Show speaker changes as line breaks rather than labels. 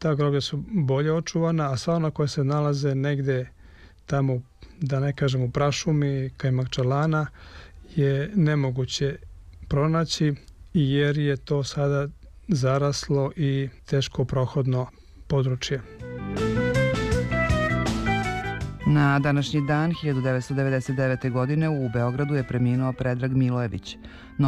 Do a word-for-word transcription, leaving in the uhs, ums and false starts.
Ta groblja su bolje očuvana, a sva ona koja se nalaze negde tamo, da ne kažem u prašumi, Kajmakčalana, je nemoguće pronaći jer je to sada zaraslo i teško prohodno područje.
Na današnji dan hiljadu devetsto devedeset devete. godine u Beogradu je preminuo Predrag Milojević,